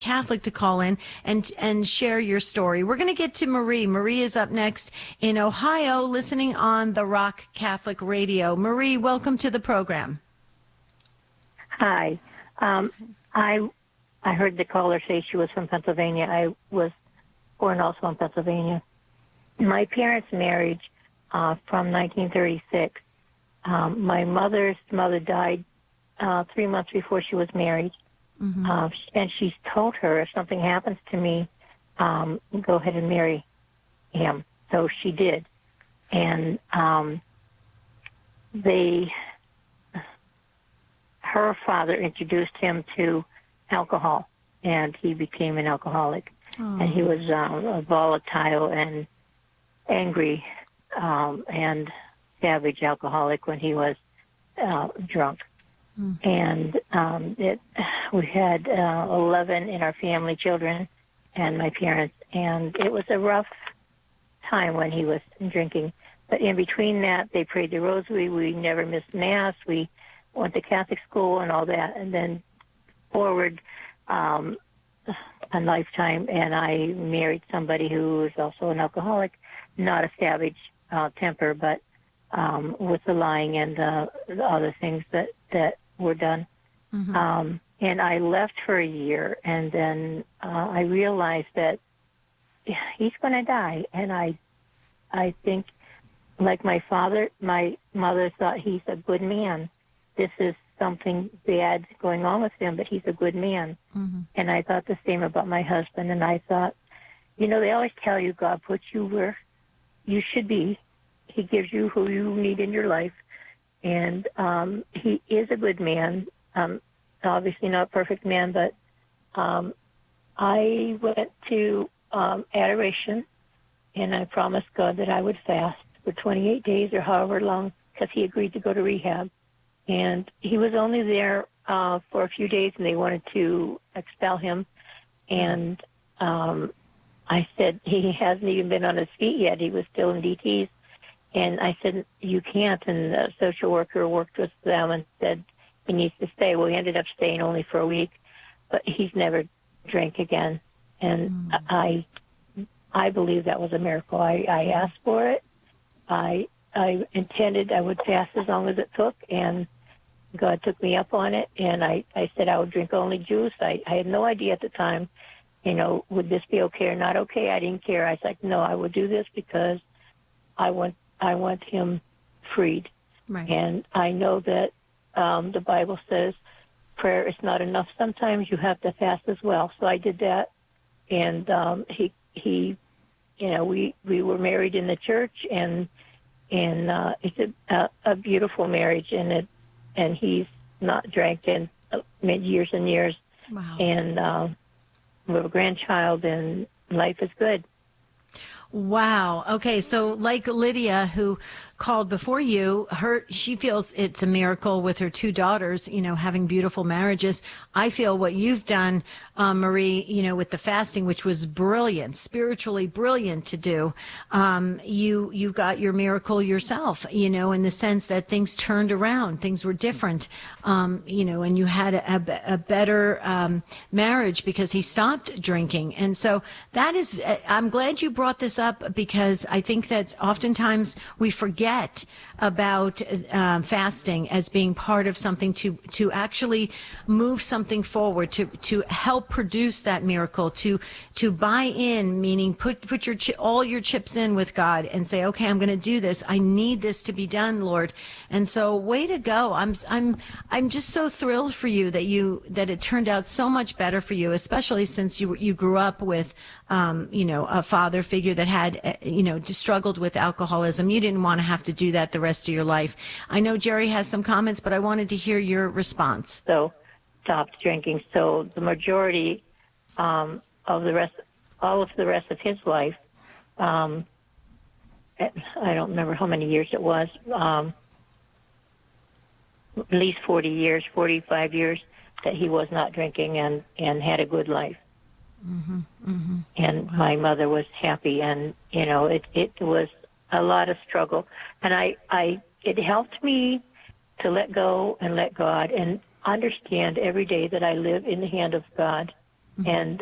Catholic to call in and share your story. We're going to get to Marie. Marie is up next in Ohio, listening on the Rock Catholic Radio. Marie, welcome to the program. Hi. I heard the caller say she was from Pennsylvania. I was born also in Pennsylvania. My parents' marriage from 1936. My mother's mother died 3 months before she was married. Mm-hmm. And she's told her, if something happens to me, go ahead and marry him. So she did. And her father introduced him to alcohol, and he became an alcoholic. Oh. And he was volatile and angry and savage alcoholic when he was drunk. Mm. And we had 11 in our family, children and my parents, and it was a rough time when he was drinking. But in between that, they prayed the rosary. We never missed Mass. We went to Catholic school and all that, and then forward a lifetime, and I married somebody who was also an alcoholic, not a savage temper, but with the lying and the other things that were done. Mm-hmm. And I left for a year, and then I realized that he's going to die. And I think, like my mother thought he's a good man. This is something bad going on with him, but he's a good man. Mm-hmm. And I thought the same about my husband. And I thought, they always tell you God puts you where you should be. He gives you who you need in your life. And he is a good man. Obviously not a perfect man, but I went to adoration, and I promised God that I would fast for 28 days or however long, because he agreed to go to rehab. And he was only there for a few days, and they wanted to expel him. And I said, he hasn't even been on his feet yet. He was still in DTs. And I said, you can't. And the social worker worked with them and said he needs to stay. Well, he ended up staying only for a week, but he's never drank again. And I believe that was a miracle. I asked for it. I intended I would fast as long as it took, and God took me up on it. And I said I would drink only juice. I had no idea at the time, would this be okay or not okay? I didn't care. I was like, no, I would do this because I want him freed. Right. And I know that the Bible says prayer is not enough. Sometimes you have to fast as well. So I did that, and he we were married in the church, and it's a beautiful marriage, and he's not drank in years and years. Wow. And we have a grandchild, and life is good. Wow. Okay. So like Lydia, who called before you, she feels it's a miracle with her two daughters, having beautiful marriages. I feel what you've done, Marie, with the fasting, which was brilliant, spiritually brilliant to do. You got your miracle yourself, in the sense that things turned around, things were different, and you had a better marriage because he stopped drinking. And so I'm glad you brought this up, because I think that oftentimes we forget about fasting as being part of something to actually move something forward, to help produce that miracle, to buy in, meaning put all your chips in with God and say, okay, I'm going to do this. I need this to be done, Lord. And so, way to go. I'm just so thrilled for you that it turned out so much better for you, especially since you grew up with a father figure that had struggled with alcoholism. You didn't want to have to do that the rest of your life. I know Jerry has some comments, but I wanted to hear your response. So, stopped drinking. So the majority of the rest of his life, I don't remember how many years it was, at least 40 years, 45 years, that he was not drinking and had a good life. Mm-hmm, mm-hmm. And wow. My mother was happy, and it was a lot of struggle, and it helped me to let go and let God and understand every day that I live in the hand of God, And